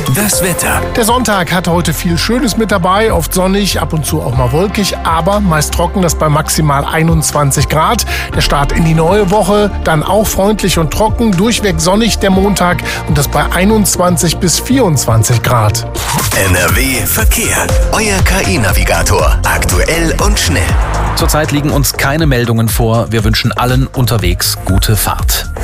Das Wetter. Der Sonntag hat heute viel Schönes mit dabei, oft sonnig, ab und zu auch mal wolkig, aber meist trocken, das bei maximal 21 Grad. Der Start in die neue Woche, dann auch freundlich und trocken, durchweg sonnig der Montag und das bei 21 bis 24 Grad. NRW Verkehr. Euer KI-Navigator. Aktuell und schnell. Zurzeit liegen uns keine Meldungen vor. Wir wünschen allen unterwegs gute Fahrt.